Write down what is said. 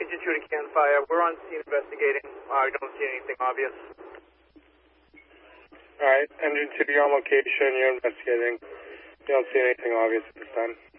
Engine 2 to CAN Fire. We're on scene investigating. I don't see anything obvious. Alright, Engine 2, you're on location, you're investigating. You don't see anything obvious at this time.